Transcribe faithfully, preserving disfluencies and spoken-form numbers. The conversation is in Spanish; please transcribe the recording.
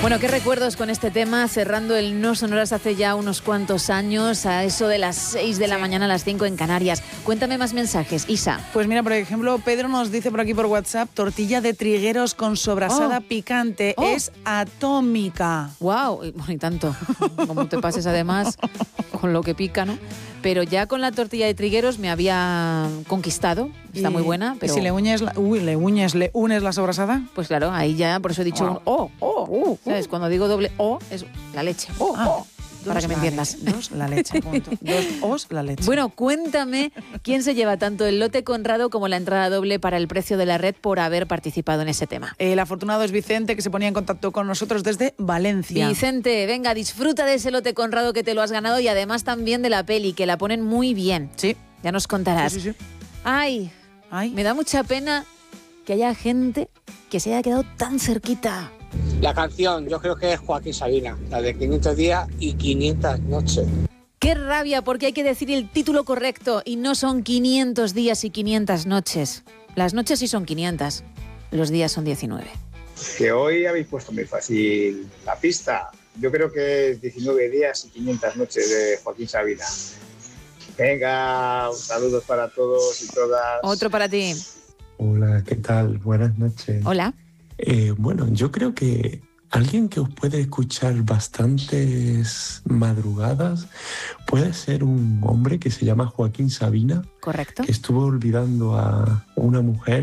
Bueno, qué recuerdos con este tema, cerrando el No Sonoras hace ya unos cuantos años, a eso de las seis de la Sí. mañana a las cinco en Canarias. Cuéntame más mensajes, Isa. Pues mira, por ejemplo, Pedro nos dice por aquí por WhatsApp, tortilla de trigueros con sobrasada Oh. picante, Oh. es atómica. Wow, bueno, y tanto, como te pases además con lo que pica, ¿no? Pero ya con la tortilla de trigueros me había conquistado, está Y- muy buena, pero ¿Y si le uñes, la, uy, le uñes, le unes la sobrasada? pues claro, ahí ya, por eso he dicho Wow. un O, O, Uh, ¿sabes? Cuando digo doble O, es la leche, O, Ah, O, para dos que me la entiendas. leche, dos la leche, punto. Dos os la leche. Bueno, cuéntame quién se lleva tanto el lote Conrado como la entrada doble para el precio de la red por haber participado en ese tema. El afortunado es Vicente, que se ponía en contacto con nosotros desde Valencia. Vicente, venga, disfruta de ese lote Conrado que te lo has ganado y además también de la peli, que la ponen muy bien. Sí. Ya nos contarás. Sí, sí, sí. Ay, Ay. me da mucha pena que haya gente que se haya quedado tan cerquita. La canción, yo creo que es Joaquín Sabina, la de quinientos días y quinientas noches. Qué rabia, porque hay que decir el título correcto y no son quinientos días y quinientas noches. Las noches sí son quinientas, los días son diecinueve. Que hoy habéis puesto muy fácil la pista. Yo creo que es diecinueve días y quinientas noches de Joaquín Sabina. Venga, saludos para todos y todas. Otro para ti. Hola, ¿qué tal? Buenas noches. Hola. Eh, bueno, yo creo que alguien que os puede escuchar bastantes madrugadas puede ser un hombre que se llama Joaquín Sabina, Correcto. que estuvo olvidando a una mujer